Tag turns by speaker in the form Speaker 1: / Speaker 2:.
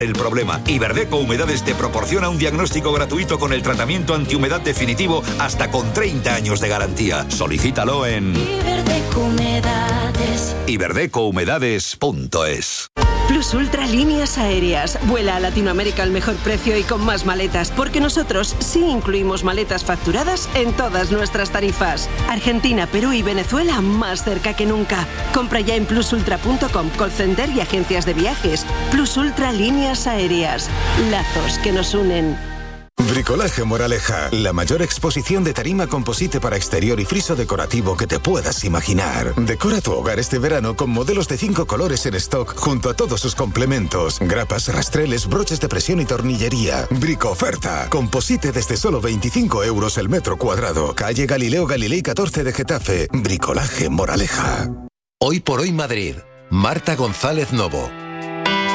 Speaker 1: el problema. Iberdeco Humedades te proporciona un diagnóstico gratuito con el tratamiento antihumedad definitivo hasta con 30 años de garantía. Solicítalo en iberdecouhumedades.es.
Speaker 2: Plus Ultra Líneas Aéreas. Vuela a Latinoamérica al mejor precio y con más maletas, porque nosotros sí incluimos maletas facturadas en todas nuestras tarifas. Argentina, Perú y Venezuela más cerca que nunca. Compra ya en plusultra.com, call center y agencias de viajes. Plus Ultra Líneas Aéreas. Lazos que nos unen.
Speaker 3: Bricolaje Moraleja, la mayor exposición de tarima composite para exterior y friso decorativo que te puedas imaginar. Decora tu hogar este verano con modelos de 5 colores en stock junto a todos sus complementos, grapas, rastreles, broches de presión y tornillería. Bricoferta, composite desde solo 25 euros el metro cuadrado. Calle Galileo Galilei 14 de Getafe. Bricolaje Moraleja.
Speaker 4: Hoy por hoy Madrid. Marta González Novo.